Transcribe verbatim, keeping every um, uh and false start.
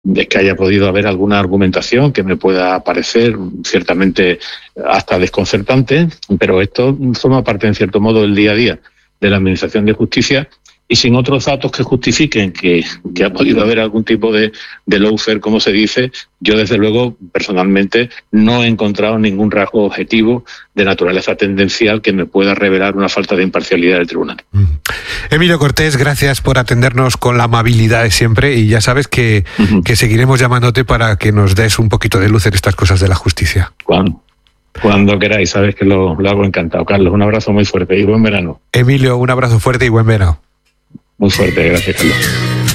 es que haya podido haber alguna argumentación que me pueda parecer ciertamente hasta desconcertante, pero esto forma parte, en cierto modo, del día a día de la Administración de Justicia, y sin otros datos que justifiquen que, que ha podido haber algún tipo de, de lawfare, como se dice, yo desde luego personalmente no he encontrado ningún rasgo objetivo de naturaleza tendencial que me pueda revelar una falta de imparcialidad del tribunal. Mm. Emilio Cortés, gracias por atendernos con la amabilidad de siempre, y ya sabes que, uh-huh. que seguiremos llamándote para que nos des un poquito de luz en estas cosas de la justicia. Cuando, cuando queráis, sabes que lo, lo hago encantado. Carlos, un abrazo muy fuerte y buen verano. Emilio, un abrazo fuerte y buen verano. Muy fuerte, gracias, Carlos.